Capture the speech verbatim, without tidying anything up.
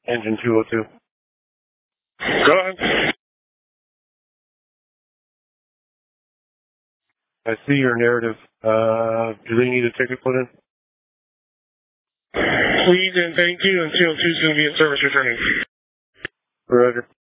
Engine two oh two. Go ahead. I see your narrative. Uh, do they need a ticket put in? Please and thank you, and C O two is going to be in service returning. Roger.